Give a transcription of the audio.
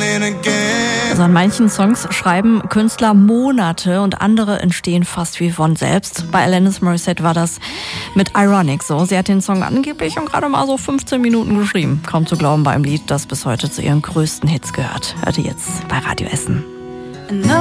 Also an manchen Songs schreiben Künstler Monate und andere entstehen fast wie von selbst. Bei Alanis Morissette war das mit Ironic so. Sie hat den Song angeblich und gerade mal so 15 Minuten geschrieben. Kaum zu glauben bei einem Lied, das bis heute zu ihren größten Hits gehört. Hört ihr jetzt bei Radio Essen.